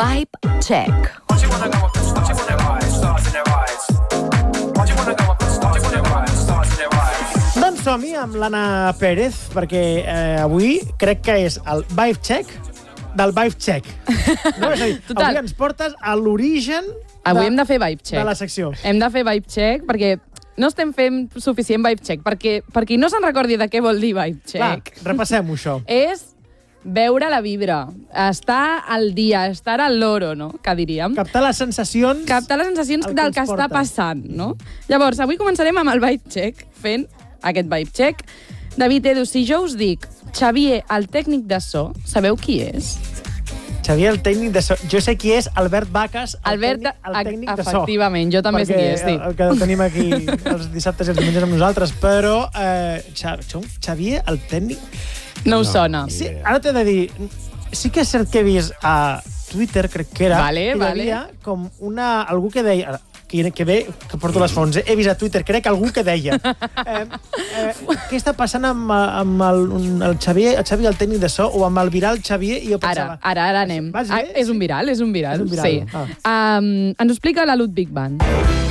Vibe Check. Doncs som-hi amb l'Anna Pérez, perquè avui crec que és el Vibe Check del Vibe Check. No? És a dir, avui ens portes a l'origen Avui hem de fer Vibe Check. de la secció. Hem de fer Vibe Check perquè no estem fent suficient Vibe Check. Perquè per qui no se'n recordi de què vol dir Vibe Check... Clar, repassem-ho, això. És veure la vibra, estar al dia, estar al loro, no? Que diríem. Captar les sensacions... Captar les sensacions el del ens que està porta. passant, no? Llavors, avui començarem amb el Vibe Check, fent aquest Vibe Check. David, Edu, si jo us dic Xavier, el tècnic de so, sabeu qui és? Xavier, el tècnic de so. Jo sé qui és Albert Vaques, el tècnic de so. Efectivament, jo també sé qui és, sí. El que tenim aquí els dissabtes i els diumenges amb nosaltres, però Xavier, el tècnic... No us sona. Sí, ara t'he de dir, sí que és cert que he vist a Twitter, crec que era, Vale, que hi havia com algú que deia... que bé, que porto les fonts, he vist a Twitter, crec algú que deia què està passant amb el Xavier, el tècnic de so, o amb el viral Xavier, i jo pensava... Ara anem. Vas bé? És un viral, és un viral. És un viral. Sí. Ens ho explica la Ludwig Band.